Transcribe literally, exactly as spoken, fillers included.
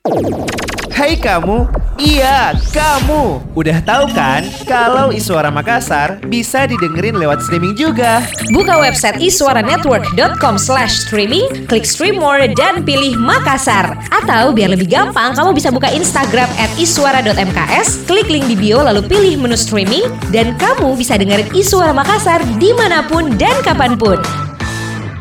Hai kamu, iya kamu. Udah tahu kan kalau Iswara Makassar bisa didengerin lewat streaming juga. Buka website iswaranetwork dot com slash streaming, klik stream more dan pilih Makassar. Atau biar lebih gampang, kamu bisa buka Instagram at iswara dot m k s, klik link di bio lalu pilih menu streaming, dan kamu bisa dengerin Iswara Makassar dimanapun dan kapanpun.